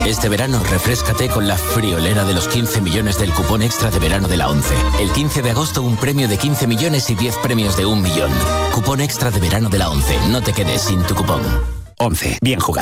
Este verano, refréscate con la friolera de los 15 millones del cupón extra de verano de la ONCE. El 15 de agosto, un premio de 15 millones y 10 premios de 1 millón. Cupón extra de verano de la ONCE. No te quedes sin tu cupón. ONCE. Bien jugado.